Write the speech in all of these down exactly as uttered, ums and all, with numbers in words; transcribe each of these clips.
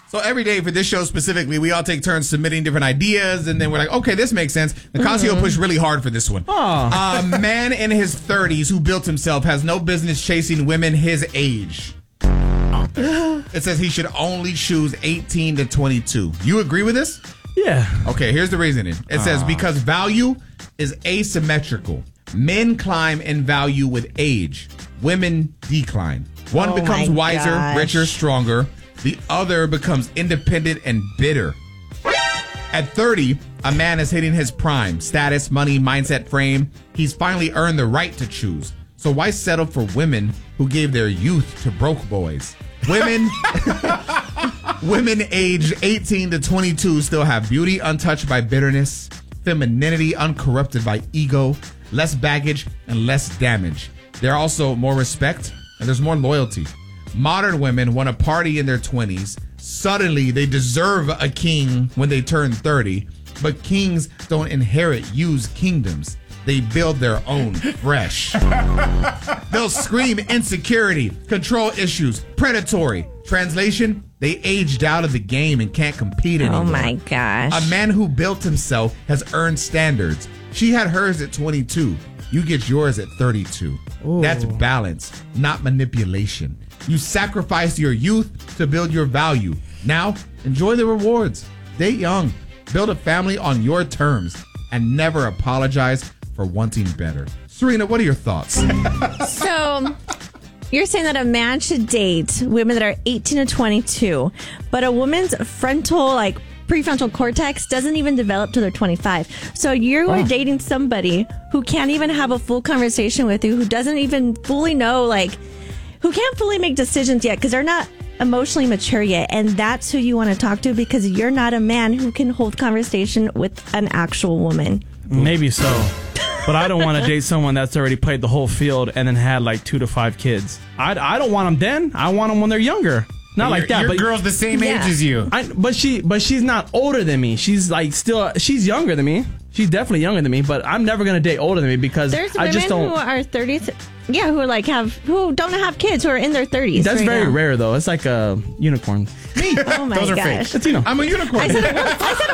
So every day for this show specifically, we all take turns submitting different ideas, and then we're like, okay, this makes sense. Nicasio mm-hmm. pushed really hard for this one. A man in his thirties who built himself has no business chasing women his age. It says he should only choose eighteen to twenty-two. You agree with this? Yeah. Okay, here's the reasoning. It says because value is asymmetrical. Men climb in value with age. Women decline. One oh becomes wiser, gosh. richer, stronger. The other becomes independent and bitter. At thirty, a man is hitting his prime. Status, money, mindset, frame. He's finally earned the right to choose. So why settle for women who gave their youth to broke boys? Women women aged eighteen to twenty-two still have beauty untouched by bitterness, femininity uncorrupted by ego, less baggage, and less damage. They're also more respect, and there's more loyalty. Modern women want to party in their twenties. Suddenly, they deserve a king when they turn thirty. But kings don't inherit used kingdoms. They build their own fresh. They'll scream insecurity, control issues, predatory. Translation, they aged out of the game and can't compete anymore. Oh my gosh. A man who built himself has earned standards. She had hers at twenty-two. You get yours at thirty-two. Ooh. That's balance, not manipulation. You sacrifice your youth to build your value. Now, enjoy the rewards. Date young. Build a family on your terms. And never apologize for wanting better. Serena, what are your thoughts? So, you're saying that a man should date women that are eighteen to twenty-two, but a woman's frontal, like, prefrontal cortex doesn't even develop till they're twenty-five. So you are oh. dating somebody who can't even have a full conversation with you, who doesn't even fully know, like, who can't fully make decisions yet because they're not emotionally mature yet. And that's who you want to talk to because you're not a man who can hold conversation with an actual woman. Maybe so. But I don't want to date someone that's already played the whole field and then had like two to five kids. I, I don't want them then. I want them when they're younger. Not like that, your but girl's the same yeah. age as you. I, but she, but she's not older than me. She's like still, she's younger than me. She's definitely younger than me. But I'm never gonna date older than me because there's I women just don't. who are thirties, yeah, who are like have who don't have kids who are in their thirties. That's right very now. rare though. It's like a unicorn. Me. Oh my Those are gosh. fake. It's, you know, I'm a unicorn. I said a, I said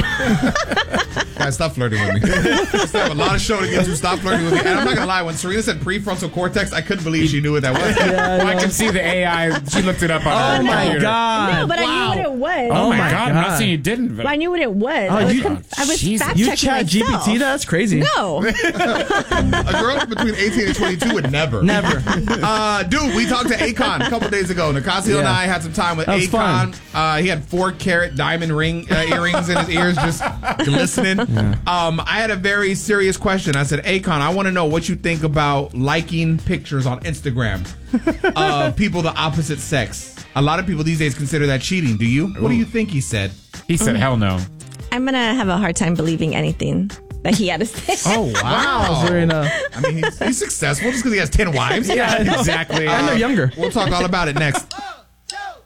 a woman. Guys, stop flirting with me. I still have a lot of show to get to. Stop flirting with me. And I'm not gonna lie. When Serena said prefrontal cortex, I couldn't believe she knew what that was. Yeah, well, I can see the A I. She looked it up on oh her my computer. god! No, but Wow. I knew what it was. Oh, Oh my my god. I'm not God. saying you didn't. But I knew what it was. Oh, I was, you- conf- I was Jesus. fact You checking chat G P T? myself. That's crazy. No. A girl between eighteen and twenty-two would never. Never. Uh, dude, we talked to Akon a couple days ago. Nicasio and Yeah. I had some time with That was Akon. Uh, he had four carat diamond ring uh, earrings in his ears, just glistening. Yeah. Um, I had a very serious question. I said, Akon, I want to know what you think about liking pictures on Instagram of people the opposite sex. A lot of people these days consider that cheating. Do you? What do you think? He said. he said, hell no. I'm going to have a hard time believing anything that he had to say. Oh, wow. Serena. I mean, he's, he's successful just because he has ten wives. Yeah, Exactly. And they're younger. We'll talk all about it next.